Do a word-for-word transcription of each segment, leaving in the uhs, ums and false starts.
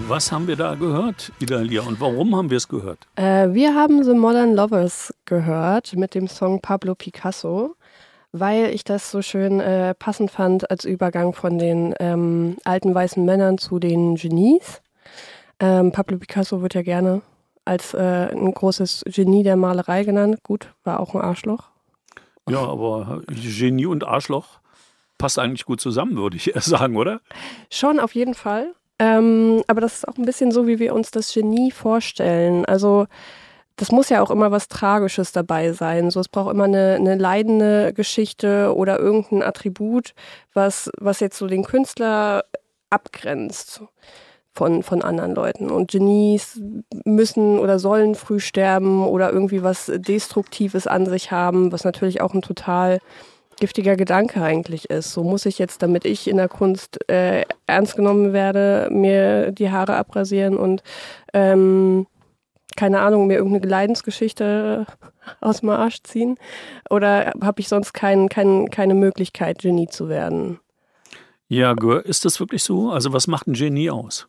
Was haben wir da gehört, Idalia, und warum haben wir es gehört? Äh, wir haben The Modern Lovers gehört mit dem Song Pablo Picasso, weil ich das so schön äh, passend fand als Übergang von den ähm, alten weißen Männern zu den Genies. Ähm, Pablo Picasso wird ja gerne als äh, ein großes Genie der Malerei genannt. Gut, war auch ein Arschloch. Ja, aber Genie und Arschloch passt eigentlich gut zusammen, würde ich eher sagen, oder? Schon, auf jeden Fall. Ähm, aber das ist auch ein bisschen so, wie wir uns das Genie vorstellen. Also das muss ja auch immer was Tragisches dabei sein. So, es braucht immer eine, eine leidende Geschichte oder irgendein Attribut, was, was jetzt so den Künstler abgrenzt von, von anderen Leuten. Und Genies müssen oder sollen früh sterben oder irgendwie was Destruktives an sich haben, was natürlich auch ein total giftiger Gedanke eigentlich ist. So muss ich jetzt, damit ich in der Kunst äh, ernst genommen werde, mir die Haare abrasieren und ähm, keine Ahnung, mir irgendeine Leidensgeschichte aus dem Arsch ziehen? Oder habe ich sonst kein, kein, keine Möglichkeit, Genie zu werden? Ja, ist das wirklich so? Also was macht ein Genie aus?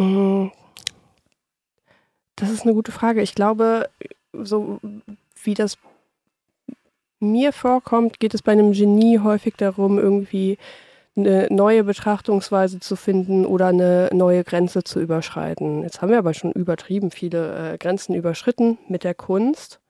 Das ist eine gute Frage. Ich glaube, so wie das mir vorkommt, geht es bei einem Genie häufig darum, irgendwie eine neue Betrachtungsweise zu finden oder eine neue Grenze zu überschreiten. Jetzt haben wir aber schon übertrieben viele äh, Grenzen überschritten mit der Kunst.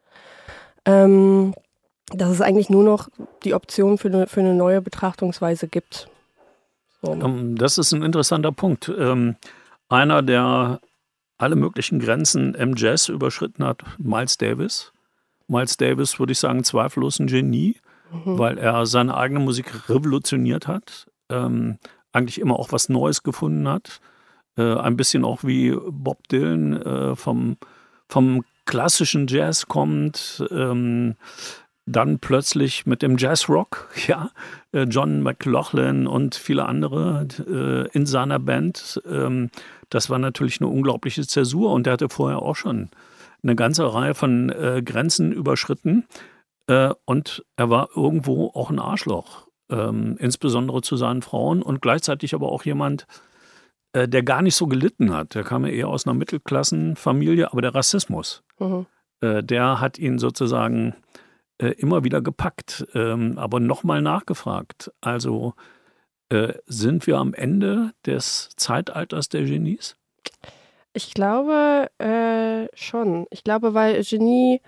Ähm, dass es eigentlich nur noch die Option für eine, für eine neue Betrachtungsweise gibt. So. Um, das ist ein interessanter Punkt. Ähm, einer, der alle möglichen Grenzen im Jazz überschritten hat, Miles Davis. Miles Davis, würde ich sagen, zweifellos ein Genie, mhm. weil er seine eigene Musik revolutioniert hat, ähm, eigentlich immer auch was Neues gefunden hat. Äh, ein bisschen auch wie Bob Dylan äh, vom, vom klassischen Jazz kommt, ähm, dann plötzlich mit dem Jazzrock, ja, äh, John McLaughlin und viele andere äh, in seiner Band. Ähm, das war natürlich eine unglaubliche Zäsur und der hatte vorher auch schon eine ganze Reihe von äh, Grenzen überschritten äh, und er war irgendwo auch ein Arschloch, ähm, insbesondere zu seinen Frauen und gleichzeitig aber auch jemand, äh, der gar nicht so gelitten hat. Der kam ja eher aus einer Mittelklassenfamilie, aber der Rassismus, mhm. äh, der hat ihn sozusagen äh, immer wieder gepackt, ähm, aber nochmal nachgefragt. Also äh, sind wir am Ende des Zeitalters der Genies? Ich glaube äh, schon. Ich glaube, weil Genie,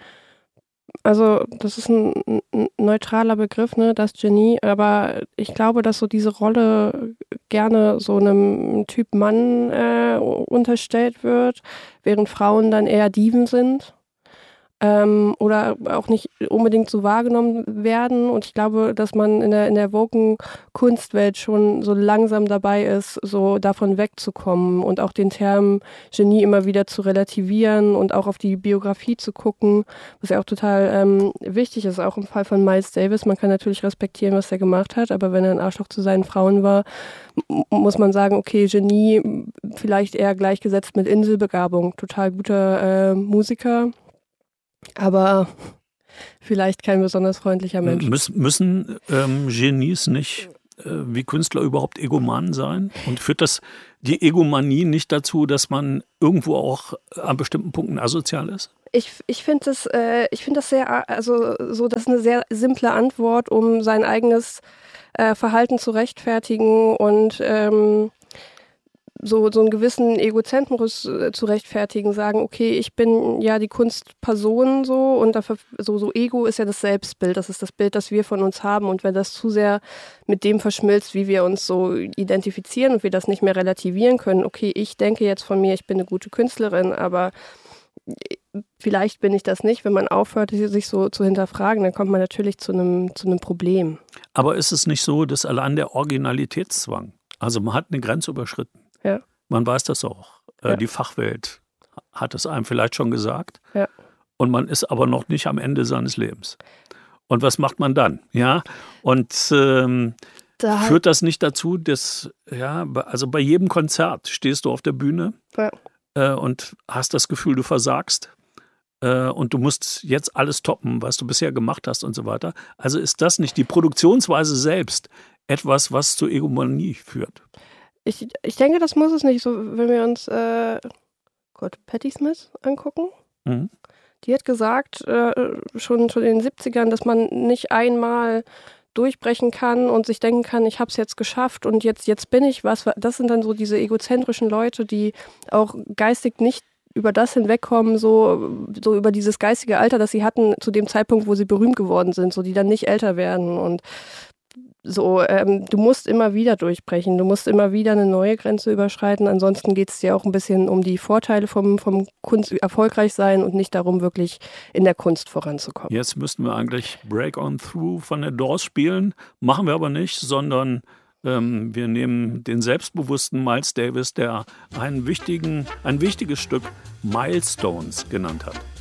also das ist ein, ein neutraler Begriff, ne, das Genie, aber ich glaube, dass so diese Rolle gerne so einem Typ Mann äh, unterstellt wird, während Frauen dann eher Diven sind. Ähm, oder auch nicht unbedingt so wahrgenommen werden. Und ich glaube, dass man in der, in der woken Kunstwelt schon so langsam dabei ist, so davon wegzukommen und auch den Term Genie immer wieder zu relativieren und auch auf die Biografie zu gucken, was ja auch total ähm, wichtig ist, auch im Fall von Miles Davis. Man kann natürlich respektieren, was er gemacht hat, aber wenn er ein Arschloch zu seinen Frauen war, m- muss man sagen, okay, Genie vielleicht eher gleichgesetzt mit Inselbegabung. Total guter äh, Musiker, aber vielleicht kein besonders freundlicher Mensch. Müs- müssen ähm, Genies nicht äh, wie Künstler überhaupt Egomanen sein? Und führt das die Egomanie nicht dazu, dass man irgendwo auch an bestimmten Punkten asozial ist? Ich, ich finde das, äh, ich find das sehr, also so, das ist eine sehr simple Antwort, um sein eigenes äh, Verhalten zu rechtfertigen und ähm, so, so einen gewissen Egozentrismus äh, zu rechtfertigen, sagen, okay, ich bin ja die Kunstperson so und dafür, so, so Ego ist ja das Selbstbild, das ist das Bild, das wir von uns haben und wenn das zu sehr mit dem verschmilzt, wie wir uns so identifizieren und wir das nicht mehr relativieren können, okay, ich denke jetzt von mir, ich bin eine gute Künstlerin, aber vielleicht bin ich das nicht, wenn man aufhört, sich so zu hinterfragen, dann kommt man natürlich zu einem, zu einem Problem. Aber ist es nicht so, dass allein der Originalitätszwang, also man hat eine Grenze überschritten, ja. Man weiß das auch. Ja. Die Fachwelt hat es einem vielleicht schon gesagt. Ja. Und man ist aber noch nicht am Ende seines Lebens. Und was macht man dann? Ja, und ähm, da führt das nicht dazu, dass, ja, also bei jedem Konzert stehst du auf der Bühne ja. äh, und hast das Gefühl, du versagst. Äh, und du musst jetzt alles toppen, was du bisher gemacht hast und so weiter. Also ist das nicht die Produktionsweise selbst etwas, was zur Egomanie führt? Ich, ich denke, das muss es nicht. So, wenn wir uns äh, Gott, Patti Smith angucken. Mhm. Die hat gesagt, äh, schon, schon in den siebzigern, dass man nicht einmal durchbrechen kann und sich denken kann, ich habe es jetzt geschafft und jetzt, jetzt bin ich was. Das sind dann so diese egozentrischen Leute, die auch geistig nicht über das hinwegkommen, so, so über dieses geistige Alter, das sie hatten zu dem Zeitpunkt, wo sie berühmt geworden sind, so die dann nicht älter werden. Und so, ähm, du musst immer wieder durchbrechen, du musst immer wieder eine neue Grenze überschreiten. Ansonsten geht es dir auch ein bisschen um die Vorteile vom, vom Kunst erfolgreich sein und nicht darum, wirklich in der Kunst voranzukommen. Jetzt müssten wir eigentlich Break On Through von The Doors spielen, machen wir aber nicht, sondern ähm, wir nehmen den selbstbewussten Miles Davis, der einen wichtigen, ein wichtiges Stück Milestones genannt hat.